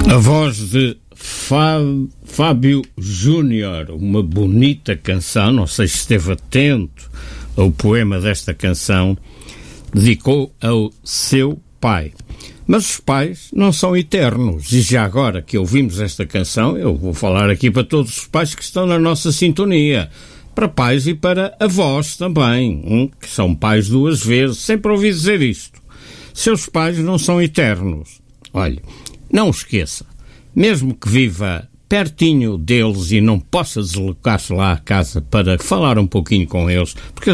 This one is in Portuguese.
A voz de Fábio Júnior, uma bonita canção, não sei se esteve atento ao poema desta canção, dedicou ao seu pai. Mas os pais não são eternos, e já agora que ouvimos esta canção, eu vou falar aqui para todos os pais que estão na nossa sintonia, para pais e para avós também, que são pais duas vezes, sempre ouvi dizer isto. Seus pais não são eternos. Olha, não esqueça, mesmo que viva pertinho deles e não possa deslocar-se lá à casa para falar um pouquinho com eles, porque